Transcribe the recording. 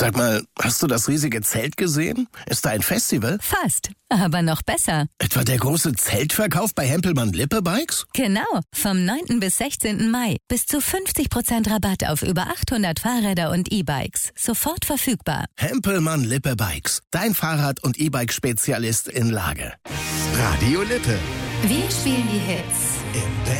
Sag mal, hast du das riesige Zelt gesehen? Ist da ein Festival? Fast, aber noch besser. Etwa der große Zeltverkauf bei Hempelmann-Lippe Bikes? Genau, vom 9. bis 16. Mai. Bis zu 50% Rabatt auf über 800 Fahrräder und E-Bikes. Sofort verfügbar. Hempelmann-Lippe Bikes. Dein Fahrrad- und E-Bike-Spezialist in Lage. Radio Lippe. Wir spielen die Hits. Im